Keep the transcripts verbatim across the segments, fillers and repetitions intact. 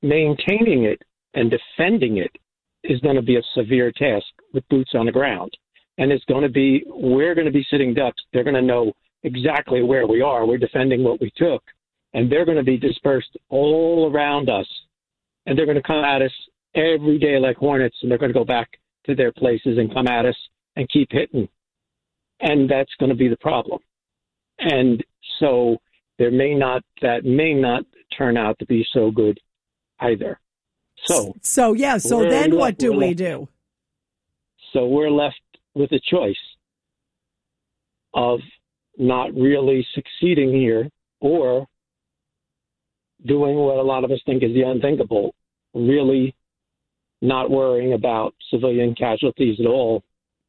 maintaining it and defending it is going to be a severe task with boots on the ground. And it's going to be, we're going to be sitting ducks. They're going to know exactly where we are. We're defending what we took. And they're going to be dispersed all around us. And they're going to come at us every day like hornets. And they're going to go back to their places and come at us and keep hitting. And that's going to be the problem. And so there may not, that may not turn out to be so good either. So, so yeah, so then what do we do? So we're left with a choice of not really succeeding here or doing what a lot of us think is the unthinkable, really not worrying about civilian casualties at all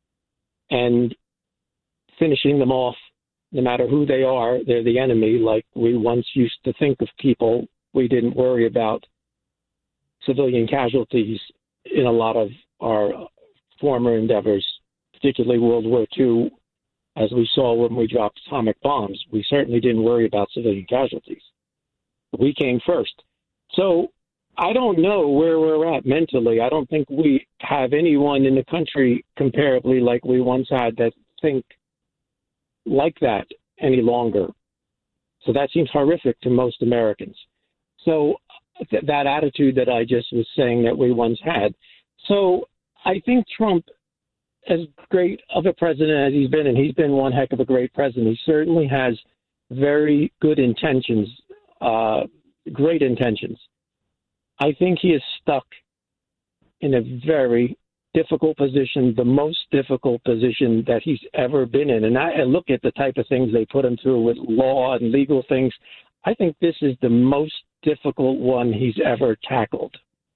and finishing them off no matter who they are. They're the enemy, like we once used to think of people. We didn't worry about civilian casualties in a lot of our former endeavors, particularly World War Two, as we saw when we dropped atomic bombs. We certainly didn't worry about civilian casualties. We came first. So I don't know where we're at mentally. I don't think we have anyone in the country comparably like we once had that think like that any longer. So that seems horrific to most Americans. So th- that attitude that I just was saying that we once had. So I think Trump, as great of a president as he's been, and he's been one heck of a great president, he certainly has very good intentions, uh, great intentions. I think he is stuck in a very difficult position, the most difficult position that he's ever been in. And I, I look at the type of things they put him through with law and legal things. I think this is the most difficult one he's ever tackled.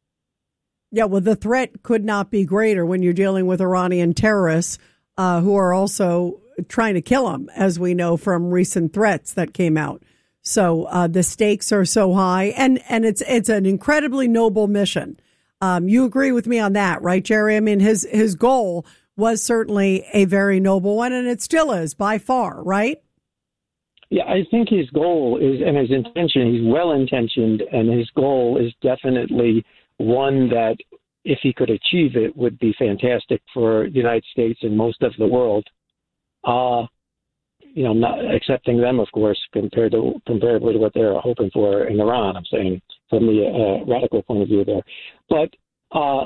Yeah, well, the threat could not be greater when you're dealing with Iranian terrorists uh, who are also trying to kill him, as we know from recent threats that came out. So uh, the stakes are so high, and, and it's it's an incredibly noble mission. Um, you agree with me on that, right, Jerry? I mean, his his goal was certainly a very noble one, and it still is by far, right? Yeah, I think his goal is, and his intention, he's well-intentioned, and his goal is definitely one that, if he could achieve it, would be fantastic for the United States and most of the world. Uh, you know, not accepting them, of course, compared to comparatively to what they're hoping for in Iran, I'm saying, from the uh, radical point of view there. But uh,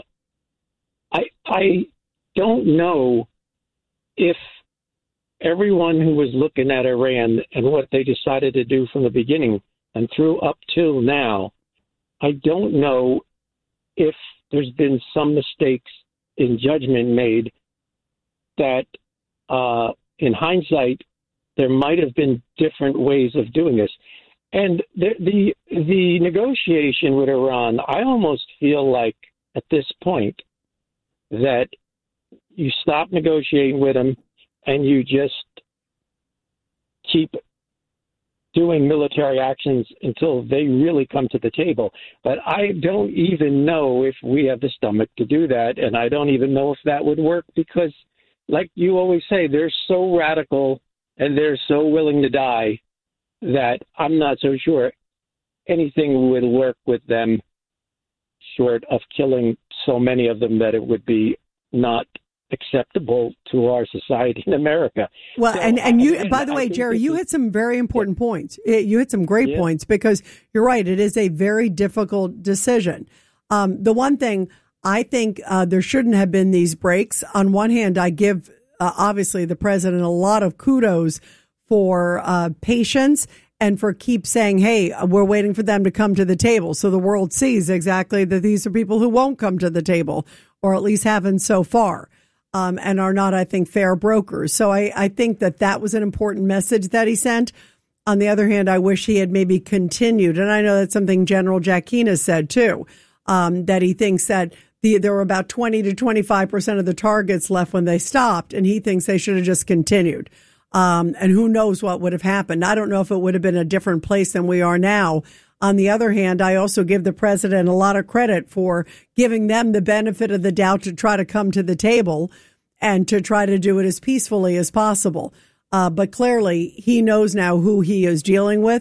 I I don't know if everyone who was looking at Iran and what they decided to do from the beginning and through up till now, I don't know if there's been some mistakes in judgment made that uh, in hindsight, there might have been different ways of doing this. And the, the the negotiation with Iran, I almost feel like at this point that you stop negotiating with them and you just keep doing military actions until they really come to the table. But I don't even know if we have the stomach to do that, and I don't even know if that would work because, like you always say, they're so radical and they're so willing to die that I'm not so sure anything would work with them short of killing so many of them that it would be not acceptable to our society in America. Well, so, and, and you, again, by the way, Jerry, you hit some very important yeah. points. You hit some great yeah. points because you're right. It is a very difficult decision. Um, the one thing I think uh, there shouldn't have been these breaks. On one hand, I give uh, obviously the president a lot of kudos for uh, patience and for keep saying, hey, we're waiting for them to come to the table. So the world sees exactly that these are people who won't come to the table, or at least haven't so far, um, and are not, I think, fair brokers. So I, I think that that was an important message that he sent. On the other hand, I wish he had maybe continued. And I know that's something General Giacchino said, too, um, that he thinks that the, there were about twenty to twenty-five percent of the targets left when they stopped, and he thinks they should have just continued. Um, and who knows what would have happened. I don't know if it would have been a different place than we are now. On the other hand, I also give the president a lot of credit for giving them the benefit of the doubt to try to come to the table and to try to do it as peacefully as possible. Uh, but clearly, he knows now who he is dealing with.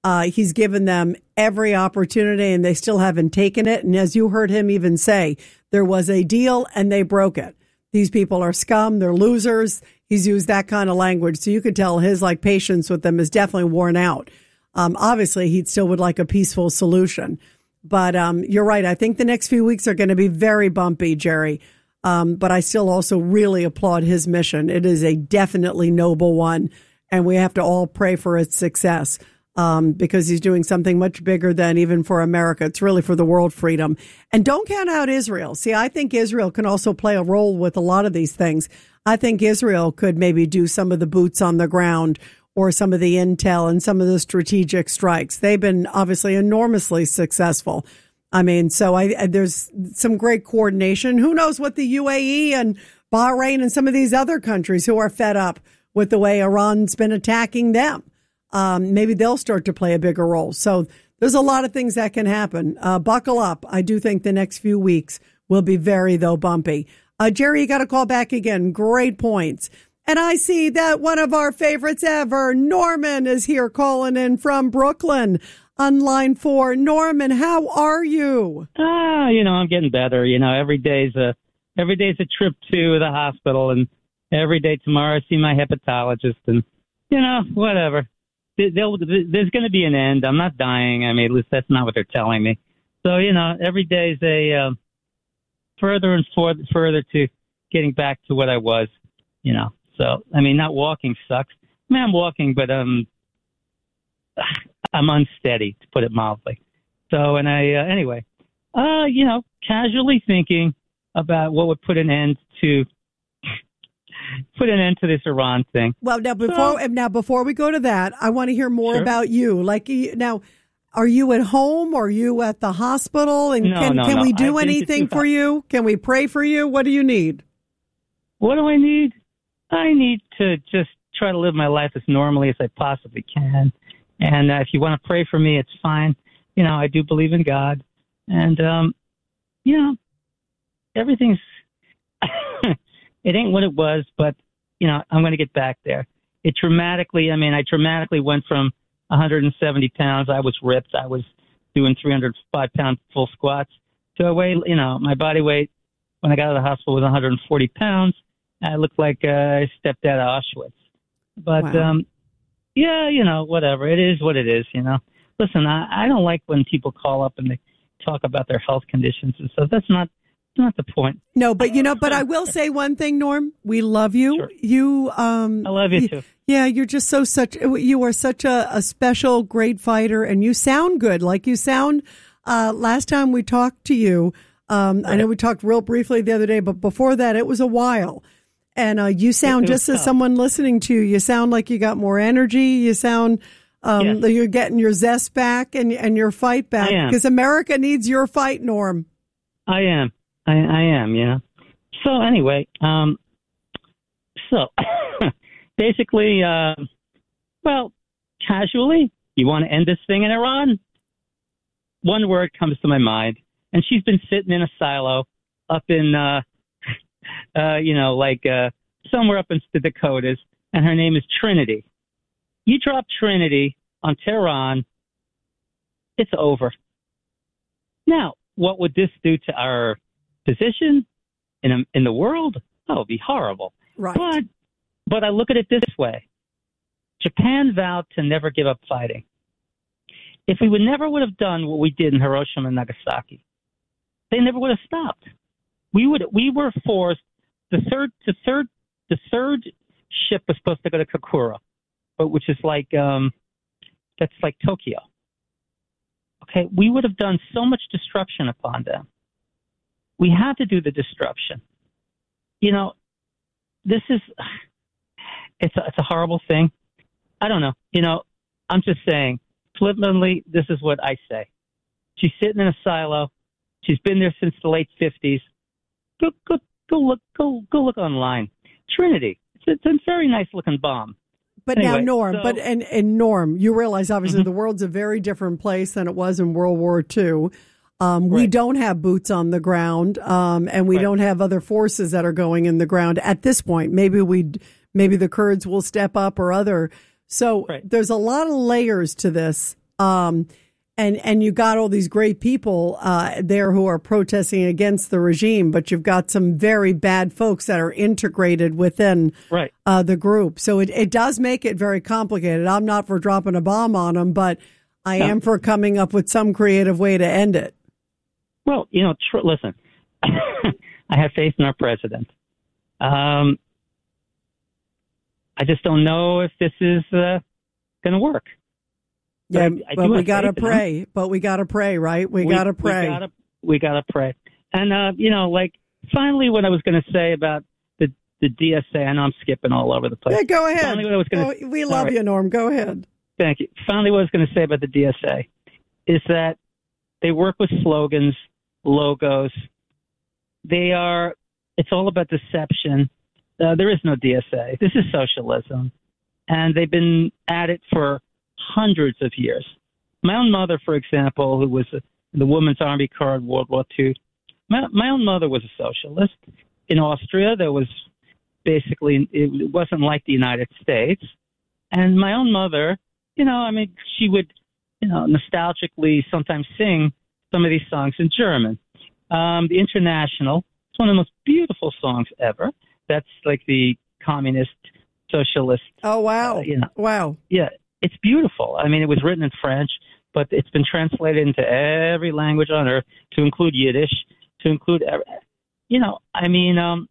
Uh, he's given them every opportunity, and they still haven't taken it. And as you heard him even say, there was a deal, and they broke it. These people are scum. They're losers. He's used that kind of language. So you could tell his like patience with them is definitely worn out. Um, obviously, he still would like a peaceful solution. But um, you're right. I think the next few weeks are going to be very bumpy, Jerry. Um, but I still also really applaud his mission. It is a definitely noble one, and we have to all pray for its success. Um, because he's doing something much bigger than even for America. It's really for the world freedom. And don't count out Israel. See, I think Israel can also play a role with a lot of these things. I think Israel could maybe do some of the boots on the ground or some of the intel and some of the strategic strikes. They've been obviously enormously successful. I mean, so I, there's some great coordination. Who knows what the U A E and Bahrain and some of these other countries who are fed up with the way Iran's been attacking them. Um, maybe they'll start to play a bigger role. So there's a lot of things that can happen. Uh, buckle up. I do think the next few weeks will be very, though, bumpy. Uh, Jerry, you got to call back again. Great points. And I see that one of our favorites ever, Norman, is here calling in from Brooklyn on line four. Norman, how are you? Ah, you know, I'm getting better. You know, every day's a, every day's a trip to the hospital, and every day tomorrow I see my hepatologist, and, you know, whatever. They'll, there's going to be an end. I'm not dying. I mean, at least that's not what they're telling me. So, you know, every day is a uh, further and for, further to getting back to what I was, you know. So, I mean, not walking sucks. I mean, I'm walking, but um, I'm unsteady, to put it mildly. So, and I, uh, anyway, uh, you know, casually thinking about what would put an end to put an end to this Iran thing. Well, now before so, now before we go to that, I want to hear more sure. about you. Like now, are you at home? Or are you at the hospital? And no, can no, can no. we do I've anything for you? Can we pray for you? What do you need? What do I need? I need to just try to live my life as normally as I possibly can. And uh, if you want to pray for me, it's fine. You know, I do believe in God, and um, you know, everything's. It ain't what it was, but, you know, I'm going to get back there. It dramatically, I mean, I dramatically went from one hundred seventy pounds. I was ripped. I was doing three hundred five pound full squats to a weight, you know, my body weight when I got out of the hospital was one hundred forty pounds. I looked like uh, I stepped out of Auschwitz. But, wow. um, yeah, you know, whatever. It is what it is, you know. Listen, I, I don't like when people call up and they talk about their health conditions and stuff. That's not. Not the point. No, but you know, but I will say one thing, Norm. We love you. Sure. You, um, I love you too. Yeah, you're just so such. You are such a, a special, great fighter, and you sound good. Like you sound. Uh, last time we talked to you, um, right. I know we talked real briefly the other day, but before that, it was a while. And uh, you sound just as someone listening to you. You sound like you got more energy. You sound. Um, yes. You're getting your zest back and and your fight back because America needs your fight, Norm. I am. I, I am, you know. So anyway, um, so basically, uh, well, casually, you want to end this thing in Iran? One word comes to my mind, and she's been sitting in a silo up in, uh, uh, you know, like uh, somewhere up in the Dakotas, and her name is Trinity. You drop Trinity on Tehran, it's over. Now, what would this do to our position in a, in the world? Oh, it would be horrible. Right. But, but I look at it this way. Japan vowed to never give up fighting. If we would never would have done what we did in Hiroshima and Nagasaki, they never would have stopped. We would we were forced the third the third the third ship was supposed to go to Kokura, but which is like um that's like Tokyo. Okay, we would have done so much destruction upon them. We had to do the destruction. You know, this is, it's a, it's a horrible thing. I don't know. You know, I'm just saying, flippantly, this is what I say. She's sitting in a silo. She's been there since the late fifties. Go, go, go look, go, go look online. Trinity. It's, it's a very nice looking bomb. But anyway, now, Norm, so, but and, and Norm, you realize obviously mm-hmm. the world's a very different place than it was in World War Two. Um, right. We don't have boots on the ground, um, and we right. don't have other forces that are going in the ground at this point. Maybe we, maybe the Kurds will step up or other. So right. there's a lot of layers to this. Um, and and you got all these great people uh, there who are protesting against the regime, but you've got some very bad folks that are integrated within right. uh, the group. So it, it does make it very complicated. I'm not for dropping a bomb on them, but I am for coming up with some creative way to end it. Well, you know, tr- listen, I have faith in our president. Um, I just don't know if this is uh, going to work. Yeah, I, I but we got to pray. But we got to pray, right? We, we got to pray. We got to we gotta pray. And, uh, you know, like, finally what I was going to say about the, the D S A, I know I'm skipping all over the place. Yeah, go ahead. Finally what I was gonna, oh, we love right. you, Norm. Go ahead. Thank you. Finally what I was going to say about the D S A is that they work with slogans, logos. They are, it's all about deception. Uh, there is no D S A. This is socialism. And they've been at it for hundreds of years. My own mother, for example, who was a, the Women's Army Corps in World War Two, my, my own mother was a socialist. In Austria, there was basically, it wasn't like the United States. And my own mother, you know, I mean, she would, you know, nostalgically sometimes sing some of these songs in German. Um, the International, it's one of the most beautiful songs ever. That's like the communist, socialist. Oh, wow. Uh, you know, wow. Yeah. It's beautiful. I mean, it was written in French, but it's been translated into every language on earth, to include Yiddish, to include, you know, I mean, um,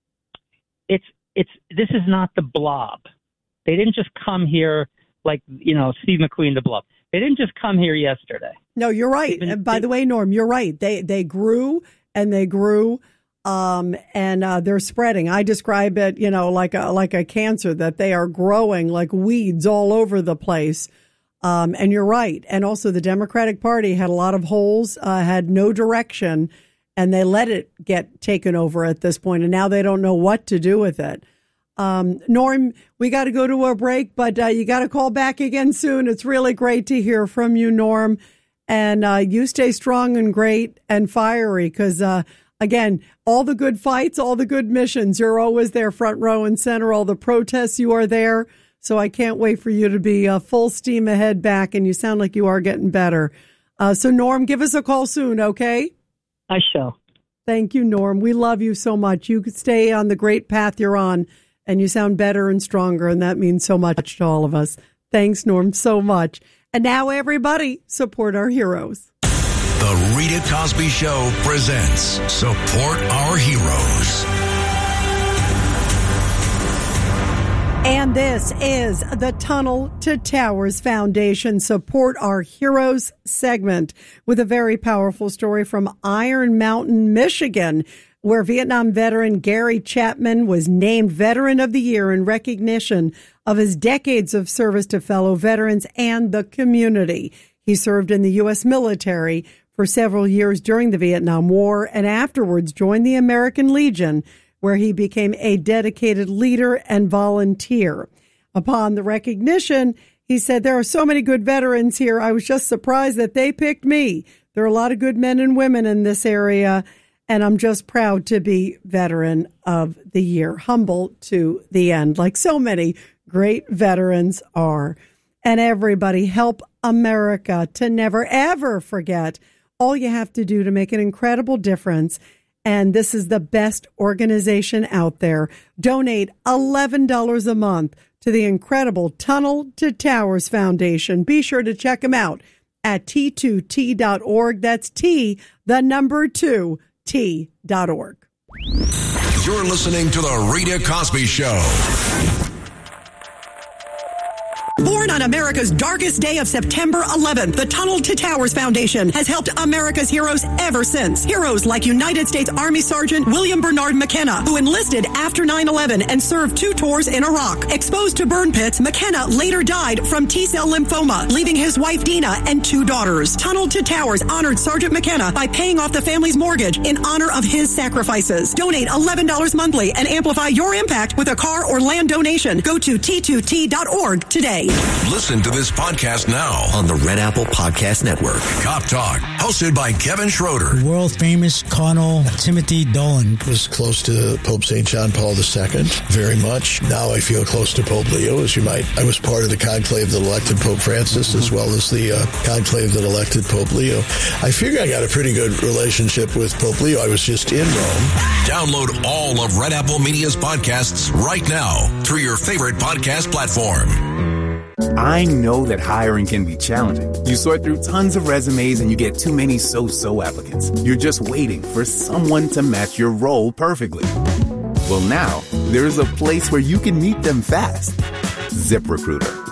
it's it's this is not the Blob. They didn't just come here like, you know, Steve McQueen, the Blob. They didn't just come here yesterday. No, you're right. Been, and by they, the way, Norm, you're right. They they grew and they grew. Um, and uh, they're spreading. I describe it, you know, like a like a cancer, that they are growing like weeds all over the place. Um, and you're right. And also the Democratic Party had a lot of holes, uh, had no direction, and they let it get taken over at this point. And now they don't know what to do with it. Um, Norm, we got to go to a break, but uh, you got to call back again soon. It's really great to hear from you, Norm. And uh, you stay strong and great and fiery, because uh, again, all the good fights, all the good missions, you're always there front row and center. All the protests, you are there. So I can't wait for you to be uh, full steam ahead back, and you sound like you are getting better. Uh, so, Norm, give us a call soon, okay? I shall. Thank you, Norm. We love you so much. You could stay on the great path you're on, and you sound better and stronger, and that means so much to all of us. Thanks, Norm, so much. And now, everybody, support our heroes. The Rita Cosby Show presents Support Our Heroes. And this is the Tunnel to Towers Foundation Support Our Heroes segment with a very powerful story from Iron Mountain, Michigan, where Vietnam veteran Gary Chapman was named Veteran of the Year in recognition of his decades of service to fellow veterans and the community. He served in the U S military for several years during the Vietnam War and afterwards joined the American Legion, where he became a dedicated leader and volunteer. Upon the recognition, he said, "There are so many good veterans here. I was just surprised that they picked me. There are a lot of good men and women in this area, and I'm just proud to be Veteran of the Year." Humble to the end, like so many great veterans are. And everybody, help America to never, ever forget all you have to do to make an incredible difference. And this is the best organization out there. Donate eleven dollars a month to the incredible Tunnel to Towers Foundation. Be sure to check them out at T two T dot org. That's T, the number two, T dot org. You're listening to The Rita Cosby Show. Born on America's darkest day of September eleventh, the Tunnel to Towers Foundation has helped America's heroes ever since. Heroes like United States Army Sergeant William Bernard McKenna, who enlisted after nine eleven and served two tours in Iraq. Exposed to burn pits, McKenna later died from T-cell lymphoma, leaving his wife Dina and two daughters. Tunnel to Towers honored Sergeant McKenna by paying off the family's mortgage in honor of his sacrifices. Donate eleven dollars monthly and amplify your impact with a car or land donation. Go to T two T dot org today. Listen to this podcast now on the Red Apple Podcast Network. Cop Talk, hosted by Kevin Schroeder. World famous Cardinal Timothy Dolan was close to Pope Saint John Paul the Second, very much. Now I feel close to Pope Leo, as you might. I was part of the conclave that elected Pope Francis, as well as the uh, conclave that elected Pope Leo. I figure I got a pretty good relationship with Pope Leo. I was just in Rome. Download all of Red Apple Media's podcasts right now through your favorite podcast platform. I know that hiring can be challenging. You sort through tons of resumes and you get too many so-so applicants. You're just waiting for someone to match your role perfectly. Well, now there's a place where you can meet them fast. ZipRecruiter.